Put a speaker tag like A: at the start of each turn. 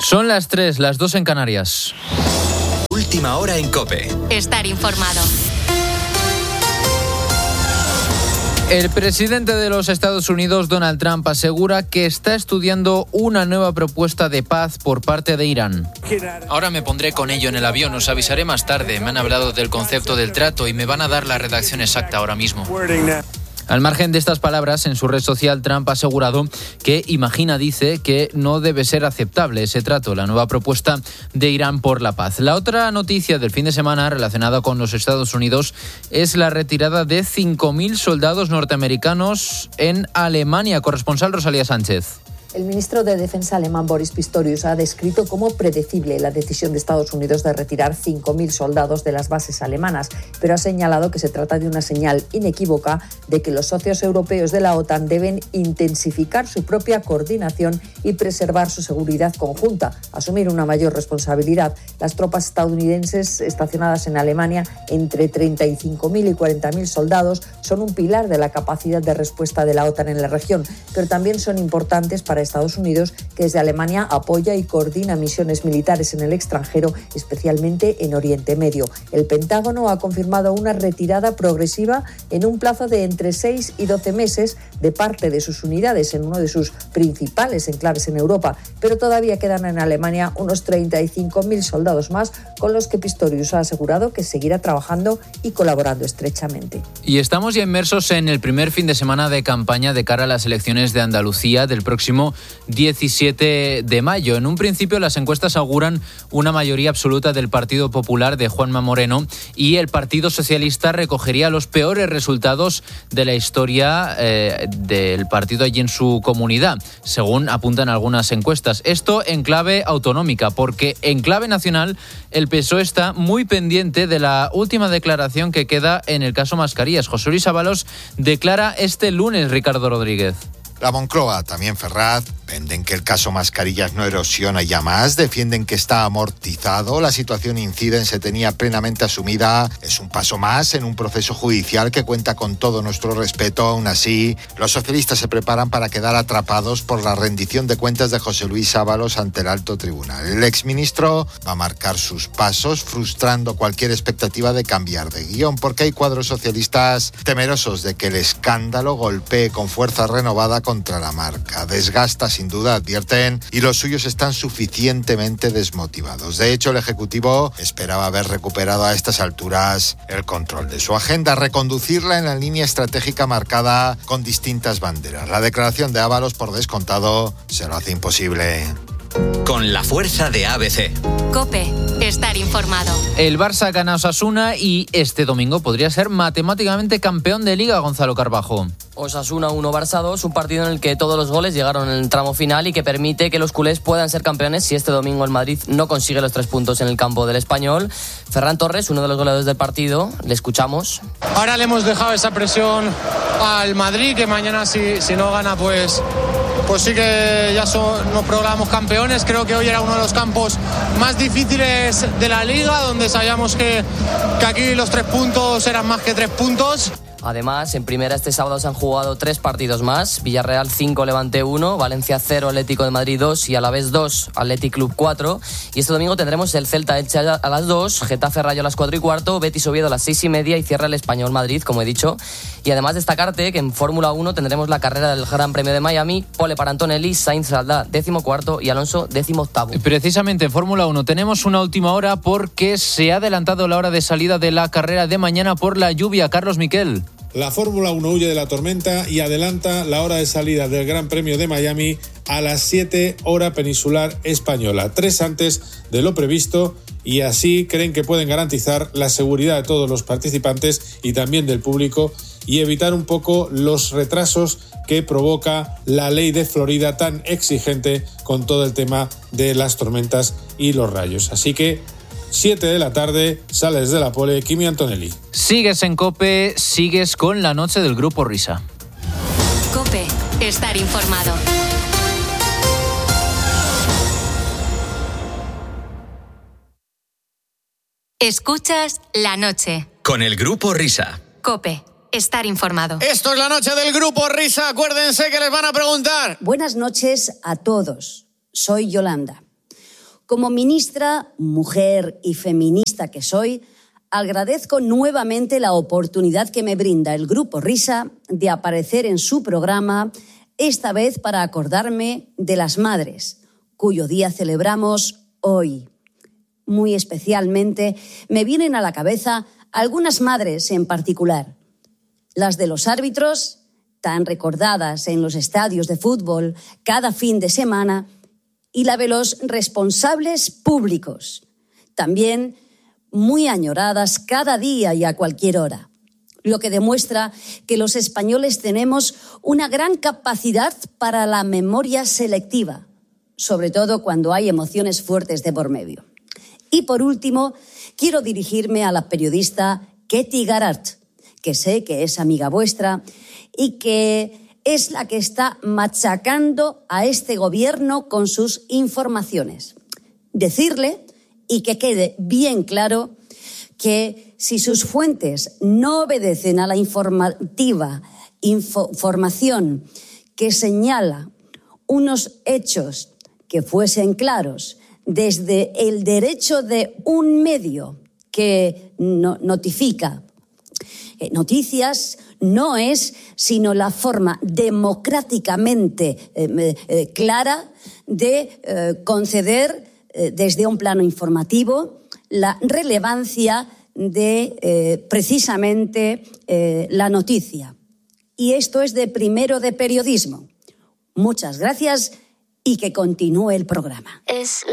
A: Son las 3, las 2 en Canarias.
B: Última hora en COPE.
C: Estar informado.
A: El presidente de los Estados Unidos, Donald Trump, asegura que está estudiando una nueva propuesta de paz por parte de Irán.
D: Ahora me pondré con ello en el avión, os avisaré más tarde. Me han hablado del concepto del trato y me van a dar la redacción exacta ahora mismo.
A: Al margen de estas palabras, en su red social, Trump ha asegurado que dice que no debe ser aceptable ese trato, la nueva propuesta de Irán por la paz. La otra noticia del fin de semana relacionada con los Estados Unidos es la retirada de 5.000 soldados norteamericanos en Alemania. Corresponsal Rosalía Sánchez.
E: El ministro de Defensa alemán Boris Pistorius ha descrito como predecible la decisión de Estados Unidos de retirar 5.000 soldados de las bases alemanas, pero ha señalado que se trata de una señal inequívoca de que los socios europeos de la OTAN deben intensificar su propia coordinación y preservar su seguridad conjunta, asumir una mayor responsabilidad. Las tropas estadounidenses estacionadas en Alemania, entre 35.000 y 40.000 soldados, son un pilar de la capacidad de respuesta de la OTAN en la región, pero también son importantes para Estados Unidos, que desde Alemania apoya y coordina misiones militares en el extranjero, especialmente en Oriente Medio. El Pentágono ha confirmado una retirada progresiva en un plazo de entre 6 y 12 meses de parte de sus unidades en uno de sus principales enclaves en Europa, pero todavía quedan en Alemania unos 35.000 soldados más, con los que Pistorius ha asegurado que seguirá trabajando y colaborando estrechamente.
A: Y estamos ya inmersos en el primer fin de semana de campaña de cara a las elecciones de Andalucía del próximo 17 de mayo. En un principio, las encuestas auguran una mayoría absoluta del Partido Popular de Juanma Moreno y el Partido Socialista recogería los peores resultados de la historia del partido allí en su comunidad, según apuntan algunas encuestas. Esto en clave autonómica, porque en clave nacional el PSOE está muy pendiente de la última declaración que queda en el caso Mascarillas. José Luis Ábalos declara este lunes Ricardo Rodríguez.
F: La Moncloa, también Ferraz, venden que el caso Mascarillas no erosiona ya más, defienden que está amortizado, la situación incide, se tenía plenamente asumida, es un paso más en un proceso judicial que cuenta con todo nuestro respeto. Aún así, los socialistas se preparan para quedar atrapados por la rendición de cuentas de José Luis Ábalos ante el alto tribunal. El exministro va a marcar sus pasos, frustrando cualquier expectativa de cambiar de guión, porque hay cuadros socialistas temerosos de que el escándalo golpee con fuerza renovada contra la marca. Desgasta sin duda, advierten, y los suyos están suficientemente desmotivados. De hecho, el Ejecutivo esperaba haber recuperado a estas alturas el control de su agenda, reconducirla en la línea estratégica marcada con distintas banderas. La declaración de Ábalos, por descontado, se lo hace imposible.
B: Con la fuerza de ABC.
C: COPE. Estar informado.
A: El Barça gana a Osasuna y este domingo podría ser matemáticamente campeón de Liga, Gonzalo Carbajo.
G: Osasuna 1, Barça 2, un partido en el que todos los goles llegaron en el tramo final y que permite que los culés puedan ser campeones si este domingo el Madrid no consigue los 3 puntos en el campo del Español. Ferran Torres, uno de los goleadores del partido, le escuchamos.
H: Ahora le hemos dejado esa presión al Madrid, que mañana si no gana pues sí que ya nos proclamamos campeones. Creo que hoy era uno de los campos más difíciles de la Liga, donde sabíamos que aquí los 3 puntos eran más que 3 puntos.
G: Además, en primera este sábado se han jugado 3 partidos más. Villarreal 5, Levante 1, Valencia 0, Atlético de Madrid 2 y Alavés 2, Athletic Club 4. Y este domingo tendremos el Celta Elche a las 2, Getafe Rayo a las 4:15, Betis Oviedo a las 6:30 y cierra el Español Madrid, como he dicho. Y además destacarte que en Fórmula 1 tendremos la carrera del Gran Premio de Miami, pole para Antonelli, Sainz saldrá 14º y Alonso 18º.
A: Precisamente en Fórmula 1 tenemos una última hora porque se ha adelantado la hora de salida de la carrera de mañana por la lluvia. Carlos Miquel.
I: La Fórmula 1 huye de la tormenta y adelanta la hora de salida del Gran Premio de Miami a las 7 hora peninsular española, 3 antes de lo previsto, y así creen que pueden garantizar la seguridad de todos los participantes y también del público y evitar un poco los retrasos que provoca la ley de Florida tan exigente con todo el tema de las tormentas y los rayos. Así que 7 de la tarde, sales de la pole, Kimi Antonelli.
A: Sigues en COPE, sigues con la noche del Grupo Risa.
C: COPE. Estar informado. Escuchas La Noche.
B: Con el Grupo Risa.
C: COPE. Estar informado.
J: Esto es La Noche del Grupo Risa. Acuérdense que les van a preguntar.
K: Buenas noches a todos. Soy Yolanda. Como ministra, mujer y feminista que soy, agradezco nuevamente la oportunidad que me brinda el Grupo Risa de aparecer en su programa, esta vez para acordarme de las madres, cuyo día celebramos hoy. Muy especialmente me vienen a la cabeza algunas madres en particular. Las de los árbitros, tan recordadas en los estadios de fútbol cada fin de semana, y la de los responsables públicos, también muy añoradas cada día y a cualquier hora, lo que demuestra que los españoles tenemos una gran capacidad para la memoria selectiva, sobre todo cuando hay emociones fuertes de por medio. Y por último, quiero dirigirme a la periodista Ketty Garart, que sé que es amiga vuestra y que es la que está machacando a este gobierno con sus informaciones. Decirle, y que quede bien claro, que si sus fuentes no obedecen a la información que señala unos hechos que fuesen claros desde el derecho de un medio que notifica noticias, no es sino la forma democráticamente clara de conceder desde un plano informativo la relevancia de precisamente la noticia. Y esto es de primero de periodismo. Muchas gracias y que continúe el programa.